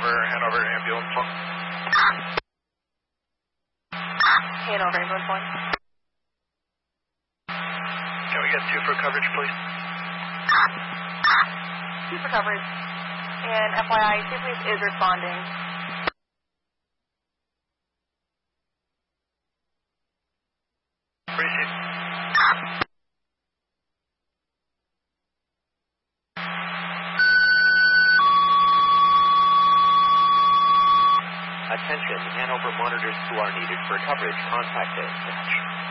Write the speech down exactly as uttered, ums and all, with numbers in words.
Hanover, Hanover ambulance one. Hanover ambulance one. Can we get two for coverage, please? Two for coverage. And F Y I, two police is responding. Appreciate it. Attention, Hanover monitors who are needed for coverage, contact dispatch.